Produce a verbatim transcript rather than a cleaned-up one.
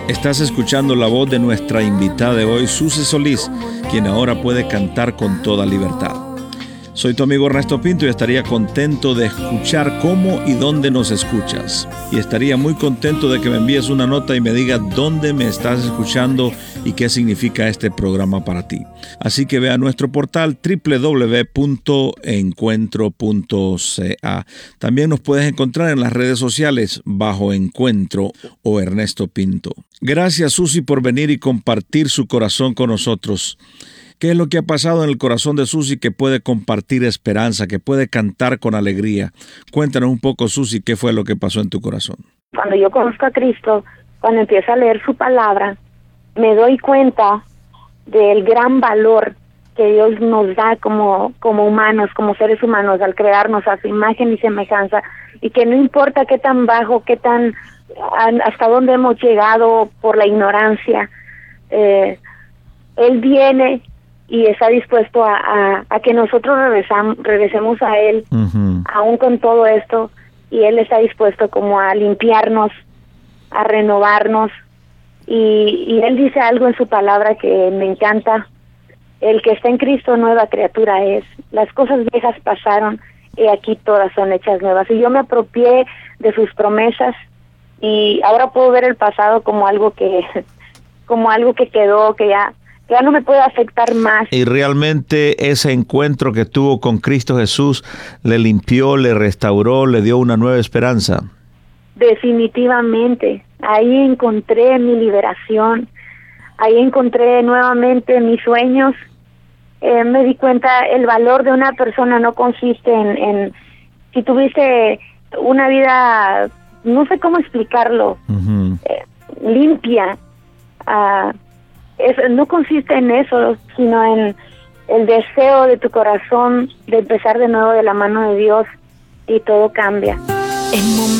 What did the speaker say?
Estás escuchando la voz de nuestra invitada de hoy, Susi Solís, quien ahora puede cantar con toda libertad. Soy tu amigo Ernesto Pinto y estaría contento de escuchar cómo y dónde nos escuchas. Y estaría muy contento de que me envíes una nota y me digas dónde me estás escuchando y qué significa este programa para ti. Así que ve a nuestro portal doble u doble u doble u punto encuentro punto c a. También nos puedes encontrar en las redes sociales bajo Encuentro o Ernesto Pinto. Gracias, Susi, por venir y compartir su corazón con nosotros. ¿Qué es lo que ha pasado en el corazón de Susi que puede compartir esperanza, que puede cantar con alegría? Cuéntanos un poco, Susi, ¿qué fue lo que pasó en tu corazón? Cuando yo conozco a Cristo, cuando empiezo a leer su palabra, me doy cuenta del gran valor que Dios nos da como, como humanos, como seres humanos, al crearnos a su imagen y semejanza, y que no importa qué tan bajo, qué tan, hasta dónde hemos llegado por la ignorancia, eh, Él viene y está dispuesto a, a, a que nosotros regresam, regresemos a Él, uh-huh. aún con todo esto, y Él está dispuesto como a limpiarnos, a renovarnos, y, y Él dice algo en su palabra que me encanta: el que está en Cristo nueva criatura es, las cosas viejas pasaron, y aquí todas son hechas nuevas, y yo me apropié de sus promesas, y ahora puedo ver el pasado como algo que, como algo que quedó, que ya ya no me puede afectar más. Y realmente ese encuentro que tuvo con Cristo Jesús le limpió, le restauró, le dio una nueva esperanza. Definitivamente. Ahí encontré mi liberación. Ahí encontré nuevamente mis sueños. Eh, me di cuenta el valor de una persona no consiste en, en si tuviste una vida, no sé cómo explicarlo, uh-huh. eh, limpia. Uh, Es, no consiste en eso, sino en el deseo de tu corazón de empezar de nuevo de la mano de Dios, y todo cambia.